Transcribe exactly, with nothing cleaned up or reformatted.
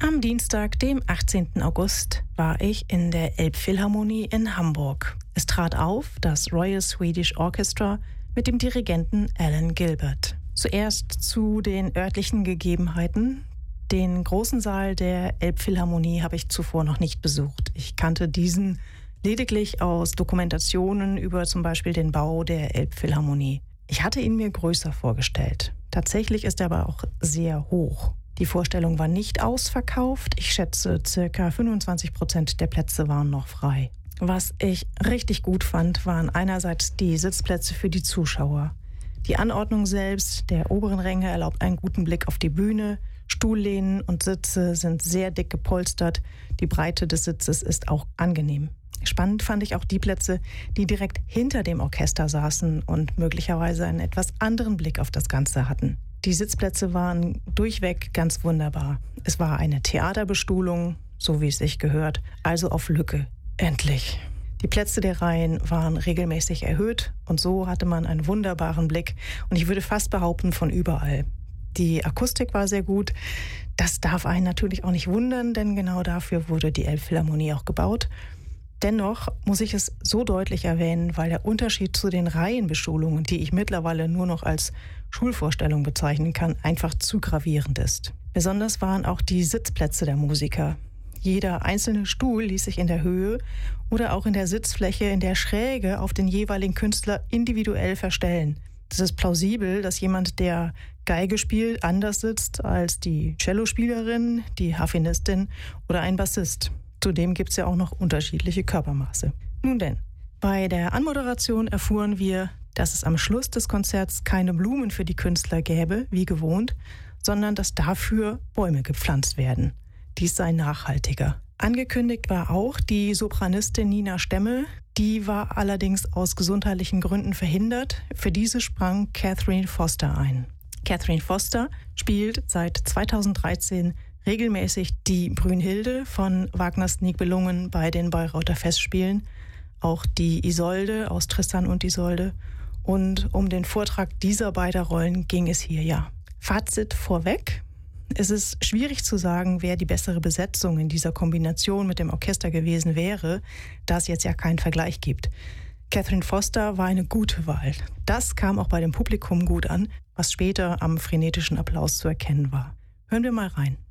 Am Dienstag, dem achtzehnten August, war ich in der Elbphilharmonie in Hamburg. Es trat auf das Royal Swedish Orchestra mit dem Dirigenten Alan Gilbert. Zuerst zu den örtlichen Gegebenheiten. Den großen Saal der Elbphilharmonie habe ich zuvor noch nicht besucht. Ich kannte diesen lediglich aus Dokumentationen über zum Beispiel den Bau der Elbphilharmonie. Ich hatte ihn mir größer vorgestellt. Tatsächlich ist er aber auch sehr hoch. Die Vorstellung war nicht ausverkauft. Ich schätze, circa fünfundzwanzig Prozent der Plätze waren noch frei. Was ich richtig gut fand, waren einerseits die Sitzplätze für die Zuschauer. Die Anordnung selbst der oberen Ränge erlaubt einen guten Blick auf die Bühne. Stuhllehnen und Sitze sind sehr dick gepolstert. Die Breite des Sitzes ist auch angenehm. Spannend fand ich auch die Plätze, die direkt hinter dem Orchester saßen und möglicherweise einen etwas anderen Blick auf das Ganze hatten. Die Sitzplätze waren durchweg ganz wunderbar. Es war eine Theaterbestuhlung, so wie es sich gehört, also auf Lücke. Endlich. Die Plätze der Reihen waren regelmäßig erhöht und so hatte man einen wunderbaren Blick und ich würde fast behaupten, von überall. Die Akustik war sehr gut. Das darf einen natürlich auch nicht wundern, denn genau dafür wurde die Elbphilharmonie auch gebaut. Dennoch muss ich es so deutlich erwähnen, weil der Unterschied zu den Reihenbestuhlungen, die ich mittlerweile nur noch als Schulvorstellung bezeichnen kann, einfach zu gravierend ist. Besonders waren auch die Sitzplätze der Musiker. Jeder einzelne Stuhl ließ sich in der Höhe oder auch in der Sitzfläche in der Schräge auf den jeweiligen Künstler individuell verstellen. Es ist plausibel, dass jemand, der Geige spielt, anders sitzt als die Cellospielerin, die Harfenistin oder ein Bassist. Zudem gibt es ja auch noch unterschiedliche Körpermaße. Nun denn, bei der Anmoderation erfuhren wir, dass es am Schluss des Konzerts keine Blumen für die Künstler gäbe, wie gewohnt, sondern dass dafür Bäume gepflanzt werden. Dies sei nachhaltiger. Angekündigt war auch die Sopranistin Nina Stemme. Die war allerdings aus gesundheitlichen Gründen verhindert. Für diese sprang Catherine Foster ein. Catherine Foster spielt seit zweitausenddreizehn regelmäßig die Brünnhilde von Wagners Nibelungen bei den Bayreuther Festspielen, auch die Isolde aus Tristan und Isolde. Und um den Vortrag dieser beiden Rollen ging es hier ja. Fazit vorweg: Es ist schwierig zu sagen, wer die bessere Besetzung in dieser Kombination mit dem Orchester gewesen wäre, da es jetzt ja keinen Vergleich gibt. Catherine Foster war eine gute Wahl. Das kam auch bei dem Publikum gut an, was später am frenetischen Applaus zu erkennen war. Hören wir mal rein.